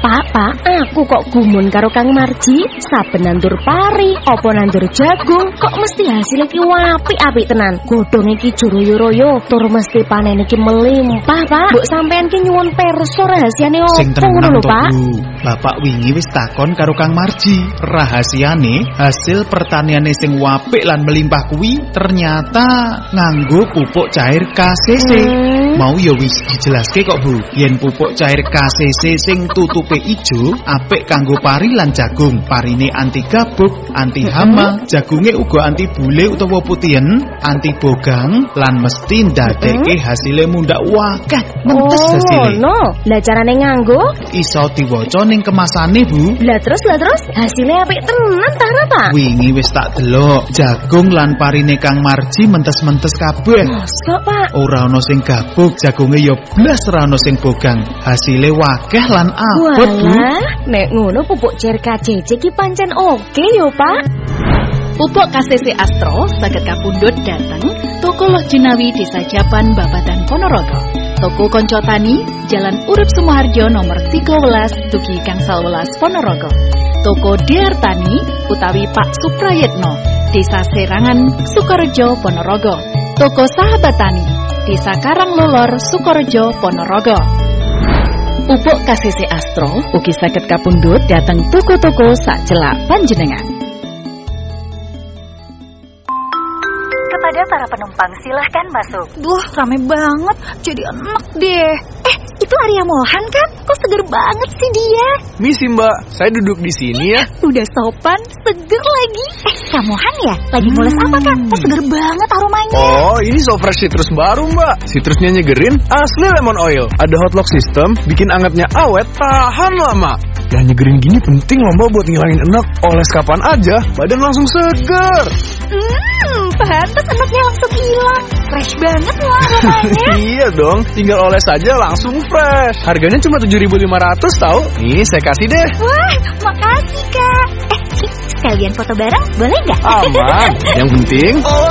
Pak, aku kok gumun karo Kang Marji. Saben nandur pari, opo nandur jagung, kok mesti hasil iki apik-apik tenan. Godhong iki royo-royo, tur mesti panen iki melimpah, Pak. Mbok sampean ki nyuwun perso rahasiane opo ngono lho, Pak? Bapak wingi wis takon karo Kang Marji. Rahasiane hasil pertaniane sing apik lan melimpah kuwi ternyata nganggo pupuk cair KCC. Mau ya wis dijelaske kok, Bu. Yen pupuk cair KCC sing tutupe ijo apik kanggo pari lan jagung. Parine anti gabuk, anti hama, jagunge uga anti bule utawa putihen, anti bogang lan mesti ndadekke hasile mundhak wakeh. Mentes hasile. No, lah carane nganggo Iso diwaca ning kemasane, Bu. Lah terus hasilnya apik tenan ta, Pak? Wingi wis tak delok, jagung lan parine Kang Marji mentes-mentes kabeh. Mosok, Pak? Ora ana sing gabuk, jagunge ya blas ora ana sing bogang. Hasile wakeh lan abot, Bu. Walah, nek ngono pupuk cair KCC ki pancen oke yo, Pak. Pupuk KCC Astro saged kapundhut dhateng Toko Loh Jinawi Desa Japan Babadan Ponorogo. Toko Konco Tani, Jalan Urip Sumoharjo nomor 13, Dugi Gangsal Welas Ponorogo. Toko DR Tani utawi Pak Suprayetno, Desa Serangan, Sukorejo, Ponorogo. Toko Sahabat Tani, Desa Karanglolor, Sukorejo, Ponorogo. Pupuk KCC Astro ugi saged kapundhut dhateng toko-toko sak celak panjenengan. Kepada para penumpang silahkan masuk. Duh, rame banget, jadi enak deh. Itu Arya Mohan kan? Kok seger banget sih dia? Misi Mbak, saya duduk di sini ya. Udah sopan, seger lagi. Kak Mohan ya? Lagi mules apa Kak? Kok seger banget aromanya? Oh, ini So Fresh citrus baru Mbak. Citrusnya nyegerin, asli lemon oil. Ada hot lock system, bikin angetnya awet, tahan lama. Dan nyegerin gini penting loh Mbak buat ngilangin enek. Oles kapan aja, badan langsung seger. Pantes enaknya langsung hilang. Fresh banget loh aromanya. Iya dong, tinggal oles aja langsung fresh. Harganya cuma 7.500 tahu. Nih saya kasih deh. Wah, makasih Kak. Sekalian foto bareng boleh nggak? Aman, yang penting